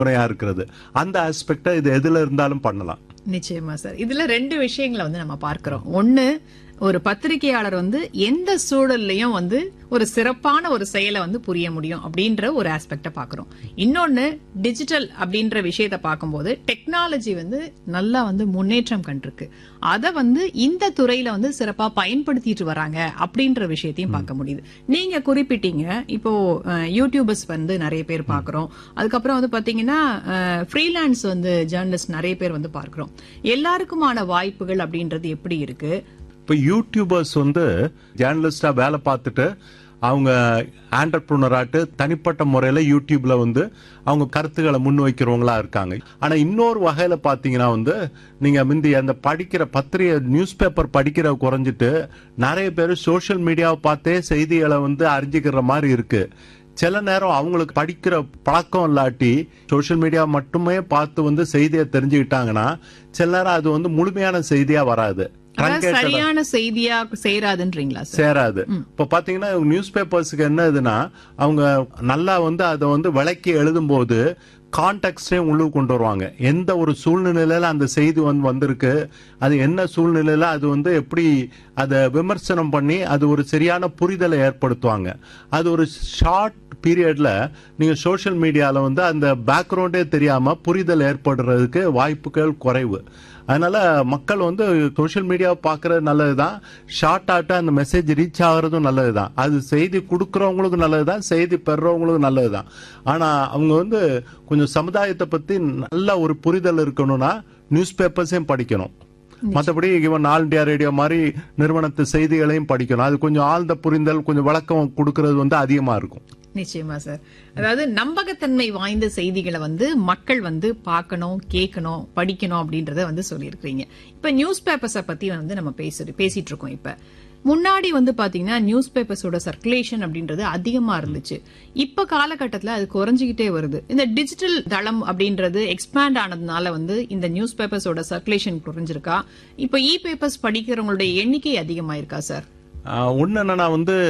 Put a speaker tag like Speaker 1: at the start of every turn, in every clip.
Speaker 1: முறையா இருக்கிறது. அந்த ஆஸ்பெக்ட இது எதுல இருந்தாலும் பண்ணலாம்.
Speaker 2: நிச்சயமா சார். இதுல ரெண்டு விஷயங்களை நம்ம பார்க்கிறோம். ஒன்னு, ஒரு பத்திரிகையாளர் எந்த சூழல்லையும் ஒரு சிறப்பான ஒரு செயலை புரிய முடியும் அப்படின்ற ஒரு ஆஸ்பெக்ட பாக்குறோம். இன்னொன்னு, டிஜிட்டல் அப்படின்ற விஷயத்த பார்க்கும்போது டெக்னாலஜி நல்லா முன்னேற்றம் கண்டிருக்கு. அத இந்த துறையில சிறப்பா பயன்படுத்திட்டு வராங்க அப்படின்ற விஷயத்தையும் பார்க்க முடியுது. நீங்க குறிப்பிட்டீங்க, இப்போ யூடியூபர்ஸ் நிறைய பேர் பாக்குறோம். அதுக்கப்புறம் பாத்தீங்கன்னா ஃப்ரீலான்ஸ் ஜேர்னலிஸ்ட் நிறைய பேர் பார்க்கிறோம். எல்லாருக்குமான வாய்ப்புகள் அப்படின்றது எப்படி இருக்கு?
Speaker 1: இப்ப யூடியூபர்ஸ் ஜேர்னலிஸ்டா வேலை பார்த்துட்டு அவங்க ஆண்டர்பிரினராட்டு தனிப்பட்ட முறையில யூடியூப்ல அவங்க கருத்துக்களை முன்வைக்கிறவங்களா இருக்காங்க. ஆனா இன்னொரு வகையில பாத்தீங்கன்னா நீங்க முந்தி அந்த படிக்கிற பத்திரிகை நியூஸ் பேப்பர் படிக்கிற குறைஞ்சிட்டு நிறைய பேர் சோசியல் மீடியாவை பார்த்தே செய்திகளை அறிஞ்சிக்கிற மாதிரி இருக்கு. சில நேரம் அவங்களுக்கு படிக்கிற பழக்கம் இல்லாட்டி சோசியல் மீடியா மட்டுமே பார்த்து செய்தியை தெரிஞ்சுக்கிட்டாங்கன்னா சில நேரம் அது முழுமையான செய்தியா வராது,
Speaker 2: சரியான செய்தியா சேராதுன்றீங்களா?
Speaker 1: சேராது. இப்ப பாத்தீங்கன்னா நியூஸ் பேப்பர்ஸ்க்கு என்ன இதுன்னா அவங்க நல்லா அதை விளக்கி எழுதும் போது கான்டெக்ஸ்டையும் உள்ளுக்கு கொண்டு வருவாங்க. எந்த ஒரு சூழ்நிலையில அந்த செய்தி வந்திருக்கு, அது என்ன சூழ்நிலையில அது எப்படி அதை விமர்சனம் பண்ணி அது ஒரு சரியான புரிதலை ஏற்படுத்துவாங்க. அது ஒரு ஷார்ட் பீரியட்ல நீங்க சோசியல் மீடியால அந்த பேக்ரவுண்டே தெரியாம புரிதல் ஏற்படுறதுக்கு வாய்ப்புகள் குறைவு. அதனால மக்கள் சோசியல் மீடியா பாக்குறது நல்லதுதான், ஷார்ட் ஆட்டா அந்த மெசேஜ் ரீச் ஆகுறதும் நல்லதுதான், அது செய்தி கொடுக்கறவங்களுக்கு நல்லதுதான், செய்தி பெறவங்களுக்கு நல்லதுதான். ஆனா அவங்க கொஞ்சம் சமுதாயத்தை பத்தி நல்ல ஒரு புரிதல் இருக்கணும்னா நியூஸ் பேப்பர்ஸையும் படிக்கணும். மற்றபடி இவன் ஆல் இண்டியா ரேடியோ மாதிரி நிறுவனத்து செய்திகளையும் படிக்கணும். அது கொஞ்சம் ஆழ்ந்த புரிதல், கொஞ்சம் விளக்கம் கொடுக்கறது அதிகமா இருக்கும்.
Speaker 2: நிச்சயமா சார். அதாவது நம்பகத்தன்மை வாய்ந்த செய்திகளை மக்கள் பார்க்கணும், கேட்கணும், படிக்கணும் அப்படின்றத சொல்லியிருக்கீங்க. இப்ப நியூஸ் பேப்பர்ஸ பத்தி நம்ம பேசிட்டு இருக்கோம். இப்ப முன்னாடி பாத்தீங்கன்னா நியூஸ் பேப்பர்ஸோட சர்க்குலேஷன் அப்படின்றது அதிகமா இருந்துச்சு. இப்ப காலகட்டத்துல அது குறைஞ்சிக்கிட்டே வருது. இந்த டிஜிட்டல் தளம் அப்படின்றது எக்ஸ்பேண்ட் ஆனதுனால இந்த நியூஸ் பேப்பர்ஸோட சர்க்குலேஷன் குறைஞ்சிருக்கா? இப்ப இ பேப்பர்ஸ் படிக்கிறவங்களுடைய எண்ணிக்கை அதிகமாயிருக்கா சார்?
Speaker 1: ஒன்னு என்னன்னா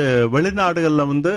Speaker 1: வெளிநாடுகள்ல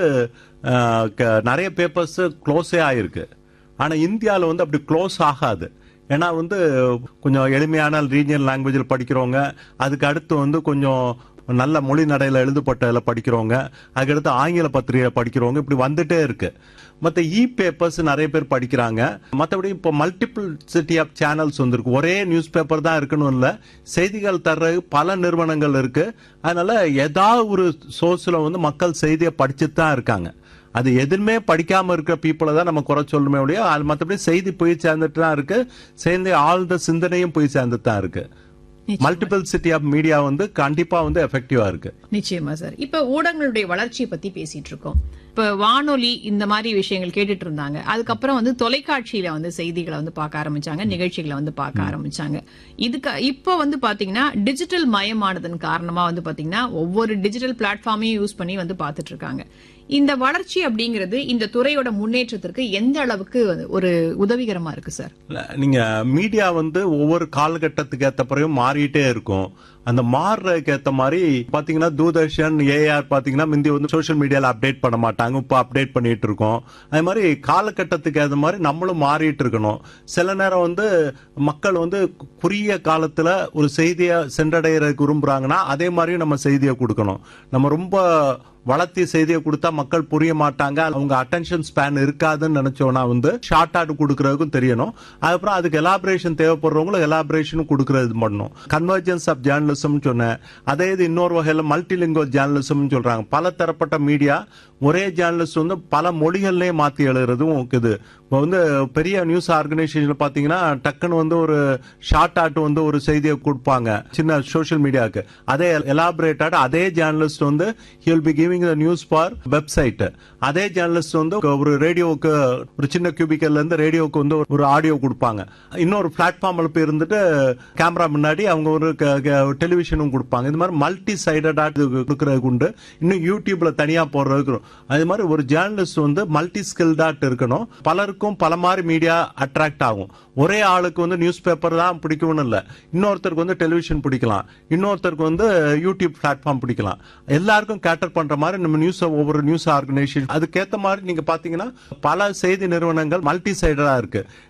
Speaker 1: நிறைய பேப்பர்ஸ் க்ளோஸே ஆயிருக்கு. ஆனா இந்தியால அப்படி க்ளோஸ் ஆகாது. ஏன்னா கொஞ்சம் எளிமையான ரீஜியனல் லாங்குவேஜில் படிக்கிறவங்க, அதுக்கு அடுத்து கொஞ்சம் நல்ல மொழி நடையில எழுதப்பட்டதுல படிக்கிறவங்க, அதுக்கடுத்து ஆங்கில பத்திரிகை படிக்கிறவங்க, இப்படி வந்துட்டே இருக்கு. மற்ற இ பேப்பர்ஸ் நிறைய பேர் படிக்கிறாங்க. மற்றபடி இப்போ மல்டிபிள் சிட்டி ஆஃப் சேனல்ஸ் இருக்கு. ஒரே நியூஸ் பேப்பர் தான் இருக்கணும் இல்ல, செய்திகள் தர்ற பல நிறுவனங்கள் இருக்கு. அதனால ஏதாவது ஒரு சோர்ஸ்ல மக்கள் செய்தியை படிச்சுட்டு தான் இருக்காங்க. அது எதுவுமே படிக்காம இருக்கிற பீப்புளை தான் நம்ம குறை சொல்லணுமே ஒழிய, மற்றபடி செய்தி போய் சேர்ந்துட்டு தான் இருக்கு, சேர்ந்து ஆழ்ந்த சிந்தனையும் போய் சேர்ந்துட்டு தான் இருக்கு. மல்டிபிள் சிட்டி ஆஃப் மீடியா கண்டிப்பா எஃபெக்டிவா இருக்கு.
Speaker 2: நிச்சயமா சார். இப்ப ஊடகங்களுடைய வளர்ச்சியை பத்தி பேசிட்டு இருக்கோம். இப்ப வானொலி இந்த மாதிரி விஷயங்கள் கேட்டுட்டு இருந்தாங்க. அதுக்கப்புறம் தொலைக்காட்சியில செய்திகளை பார்க்க ஆரம்பிச்சாங்க, நிகழ்ச்சிகளை பார்க்க ஆரம்பிச்சாங்க. இதுக்கு இப்ப பாத்தீங்கன்னா டிஜிட்டல் மயமானதன் காரணமா பாத்தீங்கன்னா ஒவ்வொரு டிஜிட்டல் பிளாட்ஃபார்மையும் யூஸ் பண்ணி பாத்துட்டு இருக்காங்க. இந்த வளர்ச்சி அப்படிங்கிறது இந்த துறையோட முன்னேற்றத்திற்கு எந்த அளவுக்கு ஒரு உதவிகரமா இருக்கு சார்?
Speaker 1: நீங்க மீடியா ஒவ்வொரு காலகட்டத்துக்கு ஏத்த பிறகு மாறிட்டே இருக்கும். அந்த மாறுறதுக்கு ஏத்த மாதிரி பாத்தீங்கன்னா தூர்தர்ஷன், ஏஆர் பாத்தீங்கன்னா முந்தி சோசியல் மீடியால அப்டேட் பண்ண மாட்டாங்க, இப்ப அப்டேட் பண்ணிட்டு இருக்கோம். அதே மாதிரி காலகட்டத்துக்கு ஏத்த மாதிரி நம்மளும் மாறிட்டு இருக்கணும். சில நேரம் மக்கள் குறுகிய காலத்துல ஒரு செய்தியை சென்றடைகிறதுக்கு விரும்புறாங்கன்னா அதே மாதிரி நம்ம செய்தியை கொடுக்கணும். நம்ம ரொம்ப வளர்த்தி செய்தியை கொடுத்தா மக்கள் புரிய மாட்டாங்க, அவங்க அட்டென்ஷன் ஸ்பேன் இருக்காதுன்னு நினைச்சோம்னா ஷார்ட் ஆட் கொடுக்கறதுக்கும் தெரியணும். அதுக்கப்புறம் அதுக்கு எலாபரேஷன் தேவைப்படுறவங்களுக்கு எலாபரேஷனும் கொடுக்கறது பண்ணணும். கன்வர்ஜென்ஸ் ஆஃப் ஜேர்னலிசம் சொன்னேன். அதே இது இன்னொரு வகையில மல்டிலிங்குவல் ஜேர்னலிசம் சொல்றாங்க. பல தரப்பட்ட மீடியா ஒரே ஜேர்னலிஸ்ட் பல மொழிகள்லயே மாத்தி எழுதுறதும் இருக்குது. இப்போ பெரிய நியூஸ் ஆர்கனைசேஷன் பாத்தீங்கன்னா டக்குன்னு ஒரு ஷார்ட் ஆட் ஒரு செய்தியை கொடுப்பாங்க சின்ன சோசியல் மீடியாவுக்கு. அதே எலாபரேட்டட் அதே journalist he will be giving the news for website. அதே ஜேர்னலிஸ்ட் ஒரு ரேடியோவுக்கு ஒரு சின்ன கியூபிக்கல்ல இருந்து ரேடியோவுக்கு ஒரு ஆடியோ கொடுப்பாங்க. இன்னொரு பிளாட்ஃபார்ம்ல போய் இருந்துட்டு கேமரா முன்னாடி அவங்க ஒரு டெலிவிஷனும் கொடுப்பாங்க. இது மாதிரி மல்டி சைடடா கொடுக்கறதுக்கு உண்டு. இன்னும் யூடியூப்ல தனியா போடுறதுக்கு. அது மாதிரி ஒரு ஜேர்னலிஸ்ட் மல்டி ஸ்கில்டாட் இருக்கணும். பலருக்கும் பல மாதிரி மீடியா அட்ராக்ட் ஆகும். ஒரே ஆளுக்கு நியூஸ் பேப்பர் தான் பிடிக்கும்னு இல்ல, இன்னொருத்தருக்கு டெலிவிஷன் பிடிக்கலாம், இன்னொருத்தருக்கு யூடியூப் பிளாட்ஃபார்ம் பிடிக்கலாம். எல்லாருக்கும் கேட்டர் பண்ற மாதிரி நம்ம நியூஸ் ஒவ்வொரு நியூஸ் ஆர்கனைசேஷன் அதுக்கேற்ற மாதிரி நீங்க பாத்தீங்கன்னா பல செய்தி நிறுவனங்கள் மல்டி சைடரா இருக்கு.